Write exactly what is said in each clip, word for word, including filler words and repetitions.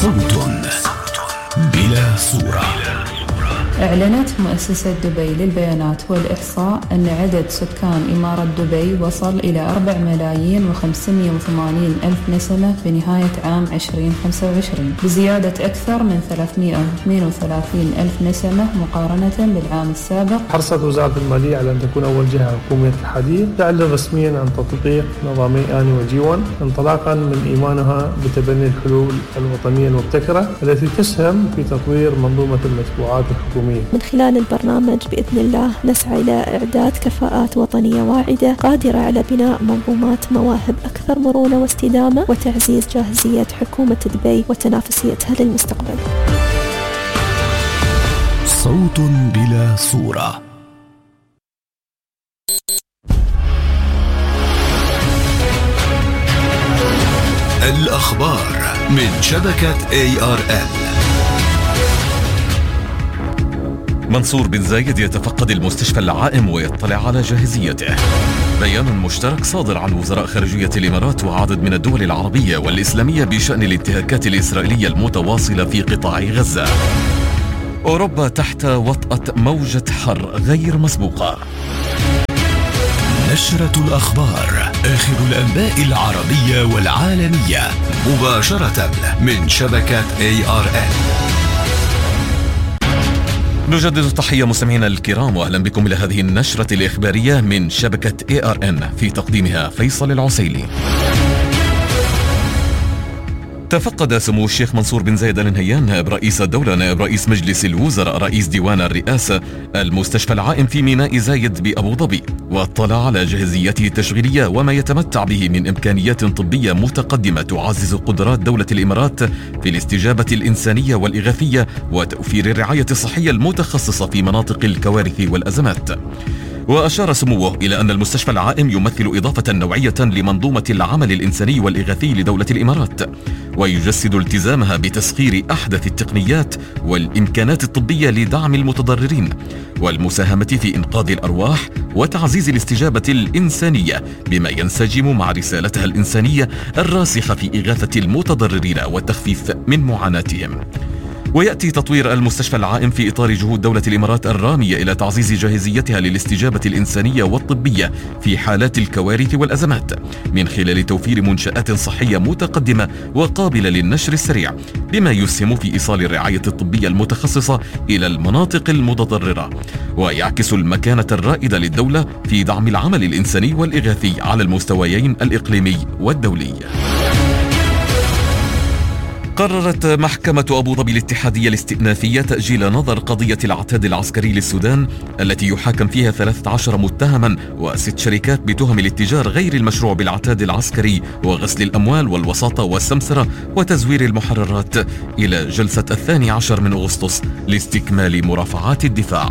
صوت بلا صورة. أعلنت مؤسسة دبي للبيانات والإحصاء أن عدد سكان إمارة دبي وصل إلى أربعة ملايين وخمسمائة وثمانين ألف نسمة في نهاية عام عشرين خمسة وعشرين، بزيادة أكثر من ثلاثمائة واثنين وثلاثين ألف نسمة مقارنة بالعام السابق. حرصت وزارة المالية على أن تكون أول جهة حكومية الحديث تعلن رسميا عن تطبيق نظامي آني وجيون، انطلاقا من إيمانها بتبني الحلول الوطنية المبتكرة التي تسهم في تطوير منظومة المدفوعات الحكومية. من خلال البرنامج بإذن الله نسعى إلى إعداد كفاءات وطنية واعدة قادرة على بناء منظومات مواهب أكثر مرونة واستدامة وتعزيز جاهزية حكومة دبي وتنافسيتها للمستقبل. صوت بلا صورة. الأخبار من شبكة إيه آر إل. منصور بن زايد يتفقد المستشفى العائم ويطلع على جاهزيته. بيان مشترك صادر عن وزراء خارجية الإمارات وعدد من الدول العربية والإسلامية بشأن الانتهاكات الإسرائيلية المتواصلة في قطاع غزة. أوروبا تحت وطأة موجة حر غير مسبوقة. نشرة الأخبار، آخر الأنباء العربية والعالمية، مباشرة من شبكة إيه آر إل. نجدد التحية مستمعينا الكرام، وأهلا بكم إلى هذه النشرة الإخبارية من شبكة إيه آر إن، في تقديمها فيصل العسيلي. تفقد سمو الشيخ منصور بن زايد آل نهيان نائب رئيس الدولة نائب رئيس مجلس الوزراء رئيس ديوان الرئاسة المستشفى العائم في ميناء زايد بأبو ظبي، واطلع على جاهزيته التشغيلية وما يتمتع به من إمكانيات طبية متقدمة تعزز قدرات دولة الإمارات في الاستجابة الإنسانية والإغاثية وتوفير الرعاية الصحية المتخصصة في مناطق الكوارث والأزمات. وأشار سموه إلى أن المستشفى العائم يمثل إضافة نوعية لمنظومة العمل الإنساني والإغاثي لدولة الإمارات، ويجسد التزامها بتسخير أحدث التقنيات والإمكانات الطبية لدعم المتضررين والمساهمة في إنقاذ الأرواح وتعزيز الاستجابة الإنسانية بما ينسجم مع رسالتها الإنسانية الراسخة في إغاثة المتضررين والتخفيف من معاناتهم. ويأتي تطوير المستشفى العائم في إطار جهود دولة الإمارات الرامية إلى تعزيز جاهزيتها للاستجابة الإنسانية والطبية في حالات الكوارث والأزمات من خلال توفير منشآت صحية متقدمة وقابلة للنشر السريع، بما يسهم في إيصال الرعاية الطبية المتخصصة إلى المناطق المتضررة، ويعكس المكانة الرائدة للدولة في دعم العمل الإنساني والإغاثي على المستويين الإقليمي والدولي. قررت محكمة أبو ظبي الاتحادية الاستئنافية تأجيل نظر قضية العتاد العسكري للسودان التي يحاكم فيها ثلاثة عشر متهما وست شركات بتهم الاتجار غير المشروع بالعتاد العسكري وغسل الأموال والوساطة والسمسرة وتزوير المحررات إلى جلسة الثاني عشر من أغسطس لاستكمال مرافعات الدفاع.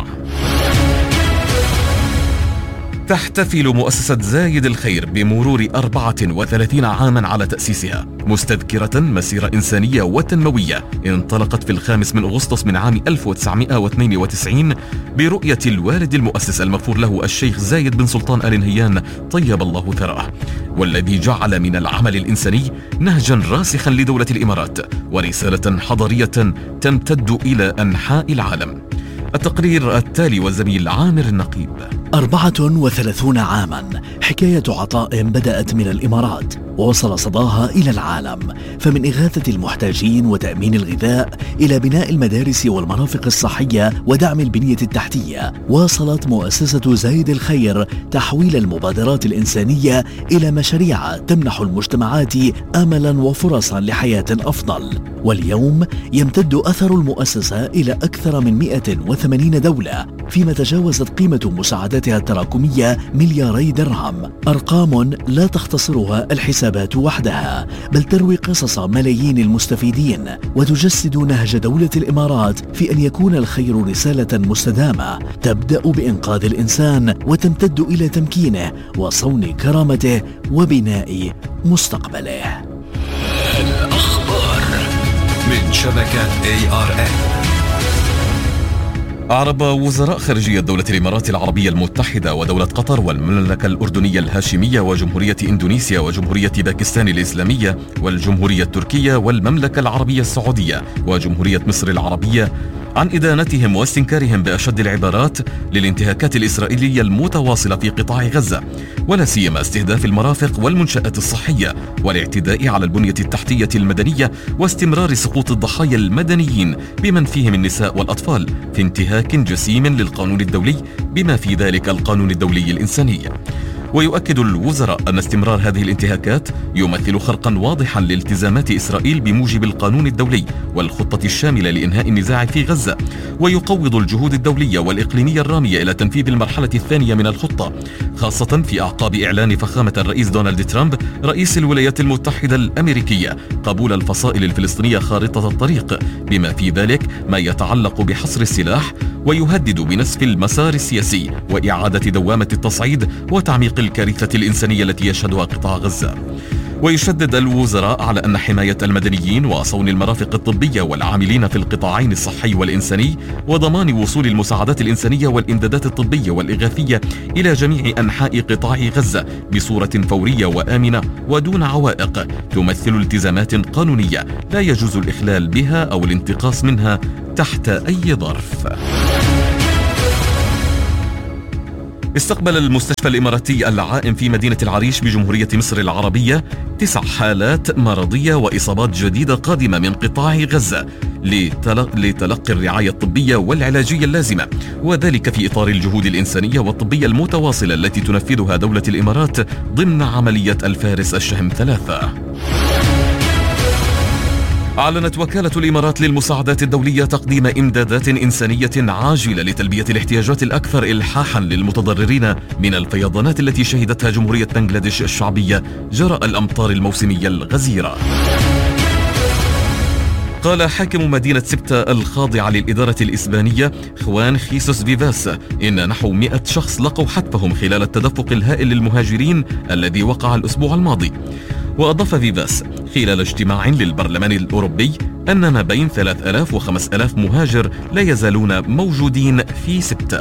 تحتفل مؤسسة زايد الخير بمرور أربعة وثلاثين عاما على تأسيسها، مستذكرة مسيرة إنسانية وتنموية انطلقت في الخامس من أغسطس من عام ألف وتسعمائة واثنين وتسعين برؤية الوالد المؤسس المغفور له الشيخ زايد بن سلطان آل نهيان طيب الله ثراه، والذي جعل من العمل الإنساني نهجا راسخا لدولة الإمارات ورسالة حضارية تمتد إلى أنحاء العالم. التقرير التالي والزميل عامر النقيب. أربعة وثلاثون عاما، حكاية عطاء بدأت من الإمارات ووصل صداها إلى العالم، فمن إغاثة المحتاجين وتأمين الغذاء إلى بناء المدارس والمرافق الصحية ودعم البنية التحتية، واصلت مؤسسة زايد الخير تحويل المبادرات الإنسانية إلى مشاريع تمنح المجتمعات أملا وفرصا لحياة أفضل. واليوم يمتد أثر المؤسسة إلى أكثر من مئة وثمانين دولة، فيما تجاوزت قيمة مساعداتها التراكمية ملياري درهم، أرقام لا تختصرها الحسابات وحدها، بل تروي قصص ملايين المستفيدين وتجسد نهج دولة الإمارات في أن يكون الخير رسالة مستدامة تبدأ بإنقاذ الإنسان وتمتد إلى تمكينه وصون كرامته وبناء مستقبله. الأخبار من شبكة إيه آر إن. أعرب وزراء خارجية دولة الإمارات العربية المتحدة ودولة قطر والمملكة الأردنية الهاشمية وجمهورية إندونيسيا وجمهورية باكستان الإسلامية والجمهورية التركية والمملكة العربية السعودية وجمهورية مصر العربية عن إدانتهم واستنكارهم بأشد العبارات للانتهاكات الإسرائيلية المتواصلة في قطاع غزة، ولا سيما استهداف المرافق والمنشآت الصحية والاعتداء على البنية التحتية المدنية واستمرار سقوط الضحايا المدنيين بمن فيهم النساء والأطفال في انتهاك جسيم للقانون الدولي بما في ذلك القانون الدولي الإنساني. ويؤكد الوزراء أن استمرار هذه الانتهاكات يمثل خرقا واضحا لالتزامات إسرائيل بموجب القانون الدولي والخطة الشاملة لإنهاء النزاع في غزة، ويقوض الجهود الدولية والإقليمية الرامية إلى تنفيذ المرحلة الثانية من الخطة، خاصة في أعقاب إعلان فخامة الرئيس دونالد ترامب رئيس الولايات المتحدة الأمريكية قبول الفصائل الفلسطينية خارطة الطريق بما في ذلك ما يتعلق بحصر السلاح، ويهدد بنسف المسار السياسي وإعادة دوامة التصعيد وتعميق الكارثة الإنسانية التي يشهدها قطاع غزة. ويشدد الوزراء على أن حماية المدنيين وصون المرافق الطبية والعاملين في القطاعين الصحي والإنساني وضمان وصول المساعدات الإنسانية والإمدادات الطبية والإغاثية إلى جميع أنحاء قطاع غزة بصورة فورية وآمنة ودون عوائق تمثل التزامات قانونية لا يجوز الإخلال بها أو الانتقاص منها تحت أي ظرف. استقبل المستشفى الإماراتي العائم في مدينة العريش بجمهورية مصر العربية تسع حالات مرضية وإصابات جديدة قادمة من قطاع غزة لتلقي الرعاية الطبية والعلاجية اللازمة، وذلك في إطار الجهود الإنسانية والطبية المتواصلة التي تنفذها دولة الإمارات ضمن عملية الفارس الشهم ثلاثة. أعلنت وكالة الإمارات للمساعدات الدولية تقديم إمدادات إنسانية عاجلة لتلبية الاحتياجات الأكثر إلحاحا للمتضررين من الفيضانات التي شهدتها جمهورية بنغلاديش الشعبية جراء الأمطار الموسمية الغزيرة. قال حاكم مدينة سبتة الخاضعة للإدارة الإسبانية خوان خيسوس فيفاس إن نحو مئة شخص لقوا حتفهم خلال التدفق الهائل للمهاجرين الذي وقع الأسبوع الماضي. وأضاف فيفاس خلال اجتماع للبرلمان الأوروبي أن ما بين ثلاثة آلاف وخمسة آلاف مهاجر لا يزالون موجودين في سبتة.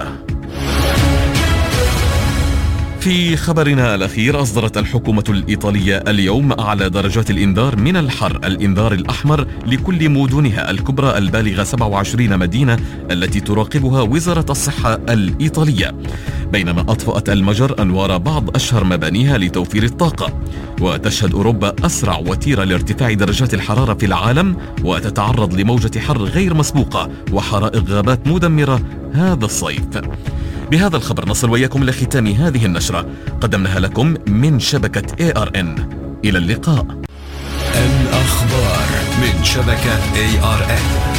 في خبرنا الأخير، أصدرت الحكومة الإيطالية اليوم أعلى درجات الإنذار من الحر، الإنذار الأحمر، لكل مدنها الكبرى البالغة سبعة وعشرين مدينة التي تراقبها وزارة الصحة الإيطالية، بينما أطفأت المجر أنوار بعض أشهر مبانيها لتوفير الطاقة. وتشهد أوروبا أسرع وتيرة لارتفاع درجات الحرارة في العالم، وتتعرض لموجة حر غير مسبوقة وحرائق غابات مدمرة هذا الصيف. بهذا الخبر نصل وإياكم لختام هذه النشرة قدمناها لكم من شبكة إيه آر إن. إلى اللقاء. الأخبار من شبكة إيه آر إن.